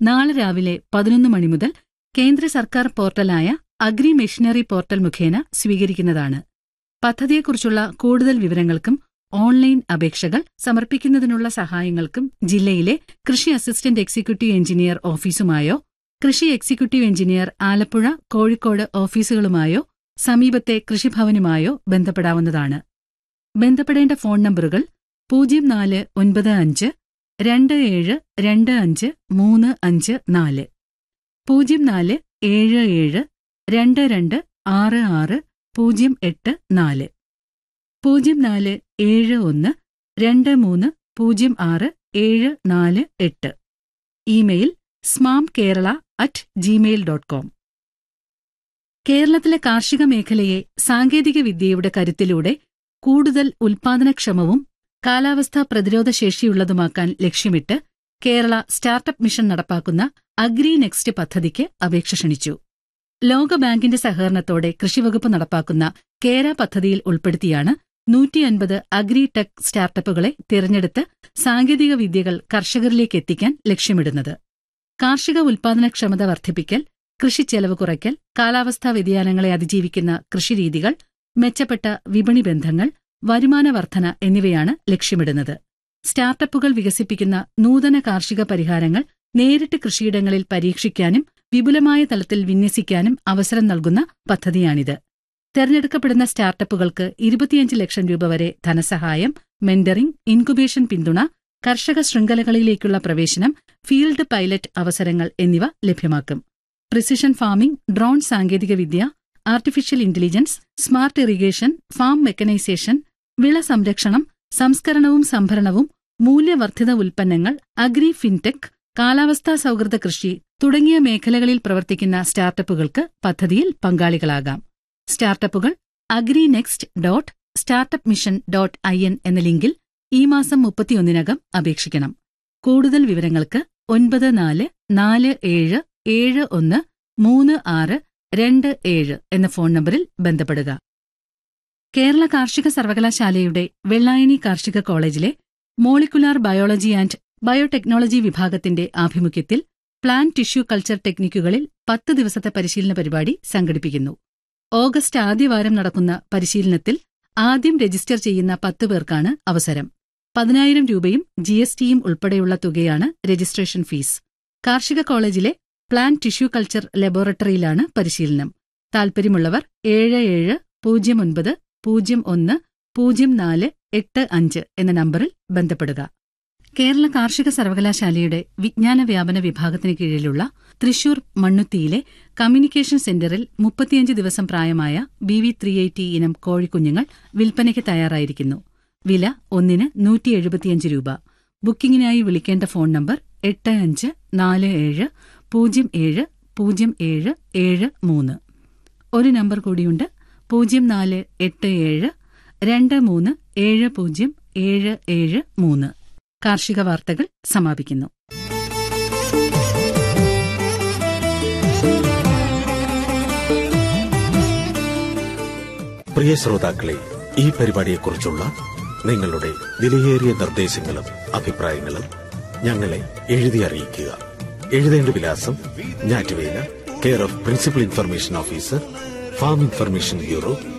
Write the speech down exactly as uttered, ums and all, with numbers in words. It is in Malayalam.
നാളെ രാവിലെ പതിനൊന്ന് മണി മുതൽ കേന്ദ്ര സർക്കാർ പോർട്ടലായ അഗ്രി മെഷീനറി പോർട്ടൽ മുഖേന സ്വീകരിക്കുന്നതാണ്. പദ്ധതിയെക്കുറിച്ചുള്ള കൂടുതൽ വിവരങ്ങൾക്കും ഓൺലൈൻ അപേക്ഷകൾ സമർപ്പിക്കുന്നതിനുള്ള സഹായങ്ങൾക്കും ജില്ലയിലെ കൃഷി അസിസ്റ്റന്റ് എക്സിക്യൂട്ടീവ് എഞ്ചിനീയർ ഓഫീസുമായോ കൃഷി എക്സിക്യൂട്ടീവ് എഞ്ചിനീയർ ആലപ്പുഴ, കോഴിക്കോട് ഓഫീസുകളുമായോ സമീപത്തെ കൃഷിഭവനുമായോ ബന്ധപ്പെടാവുന്നതാണ്. ബന്ധപ്പെടേണ്ട ഫോൺ നമ്പറുകൾ പൂജ്യം നാല് ഒൻപത് അഞ്ച് രണ്ട് ഏഴ് രണ്ട് അഞ്ച് മൂന്ന് അഞ്ച് നാല്, പൂജ്യം നാല് ഏഴ് ഏഴ് രണ്ട് രണ്ട് ആറ് ആറ് പൂജ്യം എട്ട് നാല്, പൂജ്യം നാല് ഏഴ് ഒന്ന് രണ്ട് മൂന്ന് പൂജ്യം ആറ് ഏഴ് നാല് എട്ട്. Email സ്മാം Kerala at Gmail dot com. കേരളത്തിലെ കാർഷിക മേഖലയെ സാങ്കേതിക വിദ്യയുടെ കരുത്തിലൂടെ കൂടുതൽ ഉൽപാദനക്ഷമവും കാലാവസ്ഥാ പ്രതിരോധ ശേഷിയുള്ളതുമാക്കാൻ ലക്ഷ്യമിട്ട് കേരള സ്റ്റാർട്ടപ്പ് മിഷൻ നടപ്പാക്കുന്ന അഗ്രി നെക്സ്റ്റ് പദ്ധതിക്ക് അപേക്ഷ ക്ഷണിച്ചു. ലോകബാങ്കിന്റെ സഹകരണത്തോടെ കൃഷിവകുപ്പ് നടപ്പാക്കുന്ന കേര പദ്ധതിയിൽ ഉൾപ്പെടുത്തിയാണ് നൂറ്റിയൻപത് അഗ്രി ടെക് സ്റ്റാർട്ടപ്പുകളെ തിരഞ്ഞെടുത്ത് സാങ്കേതിക വിദ്യകൾ കർഷകരിലേക്ക് എത്തിക്കാൻ ലക്ഷ്യമിടുന്നത്. കാർഷിക ഉൽപാദനക്ഷമത വർദ്ധിപ്പിക്കൽ, കൃഷിച്ചെലവ് കുറയ്ക്കൽ, കാലാവസ്ഥാ വ്യതിയാനങ്ങളെ അതിജീവിക്കുന്ന കൃഷിരീതികൾ, മെച്ചപ്പെട്ട വിപണി ബന്ധങ്ങൾ, വരുമാന വർധന എന്നിവയാണ് ലക്ഷ്യമിടുന്നത്. സ്റ്റാർട്ടപ്പുകൾ വികസിപ്പിക്കുന്ന നൂതന കാർഷിക പരിഹാരങ്ങൾ നേരിട്ട് കൃഷിയിടങ്ങളിൽ പരീക്ഷിക്കാനും വിപുലമായ തലത്തിൽ വിന്യസിക്കാനും അവസരം നൽകുന്ന പദ്ധതിയാണിത്. തെരഞ്ഞെടുക്കപ്പെടുന്ന സ്റ്റാർട്ടപ്പുകൾക്ക് ഇരുപത്തിയഞ്ച് ലക്ഷം രൂപ വരെ ധനസഹായം, മെന്ററിംഗ്, ഇൻകുബേഷൻ പിന്തുണ, കർഷക ശൃംഖലകളിലേക്കുള്ള പ്രവേശനം, ഫീൽഡ് പൈലറ്റ് അവസരങ്ങൾ എന്നിവ ലഭ്യമാക്കും. പ്രിസിഷൻ ഫാമിംഗ്, ഡ്രോൺ സാങ്കേതികവിദ്യ, artificial intelligence, smart irrigation, farm mechanisation, വിള സംരക്ഷണം, സംസ്കരണവും സംഭരണവും, മൂല്യവർദ്ധിത ഉൽപ്പന്നങ്ങൾ, അഗ്രി ഫിൻടെക്, കാലാവസ്ഥാ സൗഹൃദ കൃഷി തുടങ്ങിയ മേഖലകളിൽ പ്രവർത്തിക്കുന്ന സ്റ്റാർട്ടപ്പുകൾക്ക് പദ്ധതിയിൽ പങ്കാളികളാകാം. സ്റ്റാർട്ടപ്പുകൾ agri next dot startup mission dot I N എന്ന ലിങ്കിൽ ഈ മാസം മുപ്പത്തിയൊന്നിനകം അപേക്ഷിക്കണം. കൂടുതൽ വിവരങ്ങൾക്ക് ഒൻപത് നാല് നാല് ഏഴ് ഏഴ് ഒന്ന് മൂന്ന് ആറ് രണ്ട് ഏഴ് എന്ന ഫോൺ നമ്പറിൽ ബന്ധപ്പെടുക. കേരള കാർഷിക സർവകലാശാലയുടെ വെള്ളായണി കാർഷിക കോളേജിലെ മോളിക്കുലാർ ബയോളജി ആൻഡ് ബയോടെക്നോളജി വിഭാഗത്തിന്റെ ആഭിമുഖ്യത്തിൽ പ്ലാന്റ് ടിഷ്യൂ കൾച്ചർ ടെക്നിക്കുകളിൽ പത്ത് ദിവസത്തെ പരിശീലന പരിപാടി സംഘടിപ്പിക്കുന്നു. ഓഗസ്റ്റ് ആദ്യവാരം നടക്കുന്ന പരിശീലനത്തിൽ ആദ്യം രജിസ്റ്റർ ചെയ്യുന്ന പത്ത് പേർക്കാണ് അവസരം. പതിനായിരം രൂപയും ജി എസ് ടിയും ഉൾപ്പെടെയുള്ള തുകയാണ് രജിസ്ട്രേഷൻ ഫീസ്. കാർഷിക കോളേജിലെ പ്ലാന്റ് ടിഷ്യൂ കൾച്ചർ ലബോറട്ടറിയിലാണ് പരിശീലനം. താൽപര്യമുള്ളവർ ഏഴ് ഏഴ് പൂജ്യം ഒൻപത് പൂജ്യം ഒന്ന് പൂജ്യം നാല് എട്ട് അഞ്ച് എന്ന നമ്പറിൽ ബന്ധപ്പെടുക. കേരള കാർഷിക സർവകലാശാലയുടെ വിജ്ഞാന വ്യാപന വിഭാഗത്തിന് കീഴിലുള്ള തൃശൂർ മണ്ണുത്തിയിലെ കമ്മ്യൂണിക്കേഷൻ സെന്ററിൽ മുപ്പത്തിയഞ്ച് ദിവസം പ്രായമായ ബി വി ത്രീ എയ്റ്റി ഇനം കോഴിക്കുഞ്ഞുങ്ങൾ വിൽപ്പനയ്ക്ക് തയ്യാറായിരിക്കുന്നു. വില ഒന്നിന് നൂറ്റി എഴുപത്തിയഞ്ച് രൂപ. ബുക്കിംഗിനായി വിളിക്കേണ്ട ഫോൺ നമ്പർ എട്ട് അഞ്ച് നാല് ഏഴ് പൂജ്യം ഏഴ് പൂജ്യം ഏഴ് ഏഴ് മൂന്ന്. ഒരു നമ്പർ കൂടിയുണ്ട്, പൂജ്യം നാല് എട്ട് ഏഴ് രണ്ട് മൂന്ന് ഏഴ് പൂജ്യം ഏഴ് ഏഴ് മൂന്ന്. കാർഷിക വാർത്തകൾ സമാപിക്കുന്നു. പ്രിയ ശ്രോതാക്കളെ, ഈ പരിപാടിയെക്കുറിച്ചുള്ള നിങ്ങളുടെ വിലയേറിയ നിർദ്ദേശങ്ങളും അഭിപ്രായങ്ങളും ഞങ്ങളെ എഴുതി അറിയിക്കുക. എഴുതേണ്ട വിലാസം: ഞാറ്റുവേല, care of principal information officer, farm information bureau,